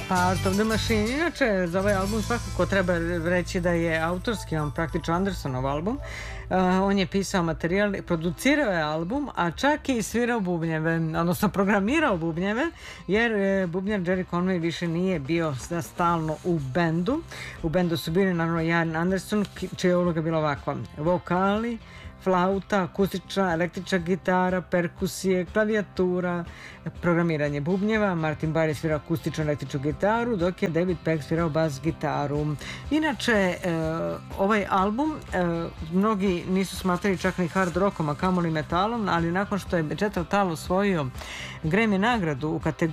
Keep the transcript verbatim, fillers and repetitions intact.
Part of the Machine. Inače, za ovaj album svakako treba reći da je autorski, on praktično Andersonov album. Uh, on je pisao materijal, producirao je album, a čak i svirao bubnjeve, odnosno programirao bubnjeve, jer uh, bubnjar Jerry Conway više nije bio stalno u bendu. U bendu su bili naravno Ian Anderson, čija je uloga bila ovakva: vokali, flauta, akustična, električna gitara, perkusije, klavijatura, programiranje bubnjeva. Martin Barre je svirao akustičnu električnu gitaru, dok je David Peck svirao bas gitaru. Inače, e, ovaj album e, mnogi nisu smatrali čak ni hard rockom, a kamoli metalom, ali nakon što je Jethro Tull osvojio Grammy nagradu u kategoriji